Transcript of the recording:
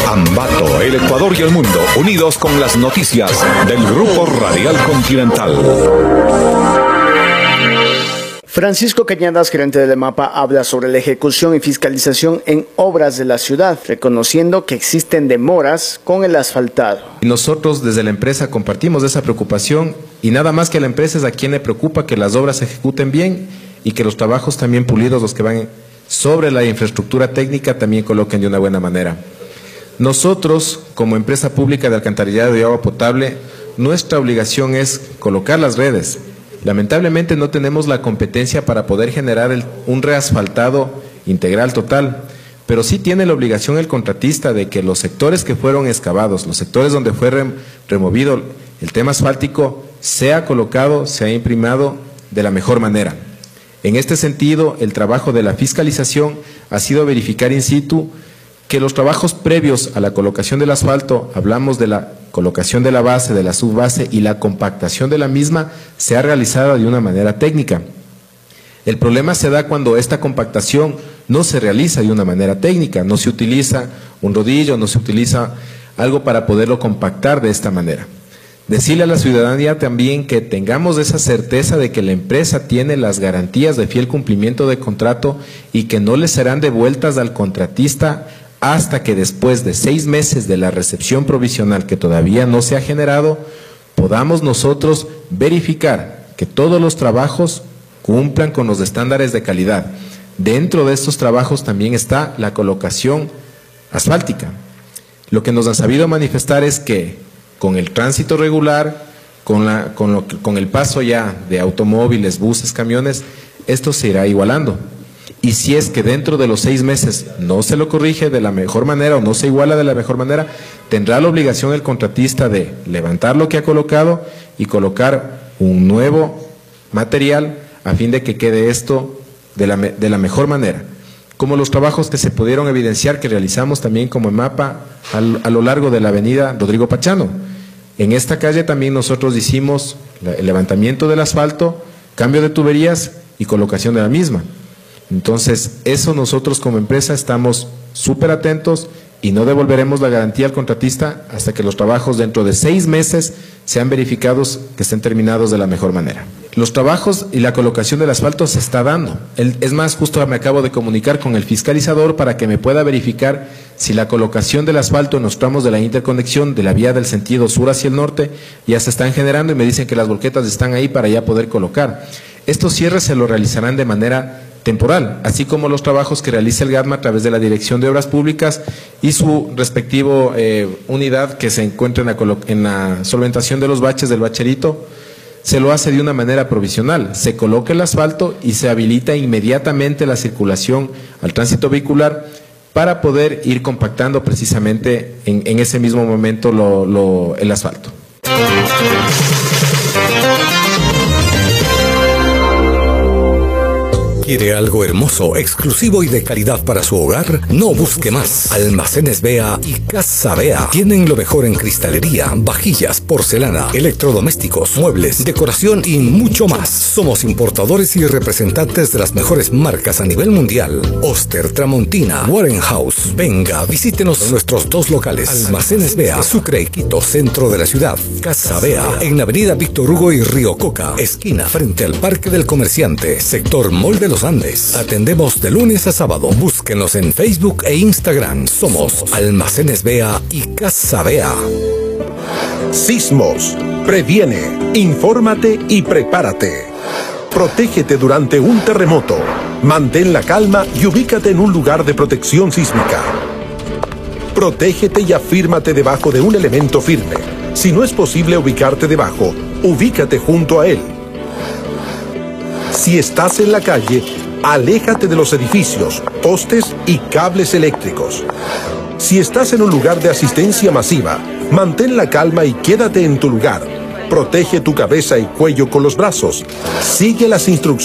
Ambato, el Ecuador y el mundo, unidos con las noticias del Grupo Radial Continental. Francisco Cañadas, gerente del EMAPA, habla sobre la ejecución y fiscalización en obras de la ciudad, reconociendo que existen demoras con el asfaltado. Nosotros desde la empresa compartimos esa preocupación y nada más que a la empresa es a quien le preocupa que las obras se ejecuten bien y que los trabajos también pulidos, los que van sobre la infraestructura técnica, también coloquen de una buena manera. Nosotros, como empresa pública de alcantarillado y agua potable, nuestra obligación es colocar las redes. Lamentablemente no tenemos la competencia para poder generar un reasfaltado integral total, pero sí tiene la obligación el contratista de que los sectores que fueron excavados, los sectores donde fue removido el tema asfáltico, sea colocado, sea imprimado de la mejor manera. En este sentido, el trabajo de la fiscalización ha sido verificar in situ que los trabajos previos a la colocación del asfalto, hablamos de la colocación de la base, de la subbase y la compactación de la misma, se ha realizado de una manera técnica. El problema se da cuando esta compactación no se realiza de una manera técnica, no se utiliza un rodillo, no se utiliza algo para poderlo compactar de esta manera. Decirle a la ciudadanía también que tengamos esa certeza de que la empresa tiene las garantías de fiel cumplimiento de contrato y que no le serán devueltas al contratista hasta que después de 6 meses de la recepción provisional que todavía no se ha generado, podamos nosotros verificar que todos los trabajos cumplan con los estándares de calidad. Dentro de estos trabajos también está la colocación asfáltica. Lo que nos han sabido manifestar es que con el tránsito regular, con el paso ya de automóviles, buses, camiones, esto se irá igualando. Y si es que dentro de los 6 meses no se lo corrige de la mejor manera o no se iguala de la mejor manera, tendrá la obligación el contratista de levantar lo que ha colocado y colocar un nuevo material a fin de que quede esto de la mejor manera. Como los trabajos que se pudieron evidenciar que realizamos también como EMAPA a lo largo de la avenida Rodrigo Pachano. En esta calle también nosotros hicimos el levantamiento del asfalto, cambio de tuberías y colocación de la misma. Entonces, eso nosotros como empresa estamos súper atentos y no devolveremos la garantía al contratista hasta que los trabajos dentro de 6 meses sean verificados que estén terminados de la mejor manera. Los trabajos y la colocación del asfalto se está dando. Es más, justo me acabo de comunicar con el fiscalizador para que me pueda verificar si la colocación del asfalto en los tramos de la interconexión de la vía del sentido sur hacia el norte ya se están generando y me dicen que las volquetas están ahí para ya poder colocar. Estos cierres se lo realizarán de manera temporal, así como los trabajos que realiza el GATMA a través de la Dirección de Obras Públicas y su respectivo unidad que se encuentra en la solventación de los baches del bacherito, se lo hace de una manera provisional. Se coloca el asfalto y se habilita inmediatamente la circulación al tránsito vehicular para poder ir compactando precisamente en ese mismo momento el asfalto. ¿Quiere algo hermoso, exclusivo y de calidad para su hogar? No busque más. Almacenes Bea y Casa Bea tienen lo mejor en cristalería, vajillas, porcelana, electrodomésticos, muebles, decoración y mucho más. Somos importadores y representantes de las mejores marcas a nivel mundial. Oster, Tramontina, Warren House. Venga, visítenos en nuestros 2 locales. Almacenes Bea, Sucre y Quito, centro de la ciudad. Casa Bea, en la avenida Víctor Hugo y Río Coca, esquina frente al Parque del Comerciante, sector Mall de los Andes. Atendemos de lunes a sábado. Búsquenos en Facebook e Instagram. Somos Almacenes Bea y Casa Bea. Sismos. Previene, infórmate y prepárate. Protégete durante un terremoto. Mantén la calma y ubícate en un lugar de protección sísmica. Protégete y afírmate debajo de un elemento firme. Si no es posible ubicarte debajo, ubícate junto a él. Si estás en la calle, aléjate de los edificios, postes y cables eléctricos. Si estás en un lugar de asistencia masiva, mantén la calma y quédate en tu lugar. Protege tu cabeza y cuello con los brazos. Sigue las instrucciones.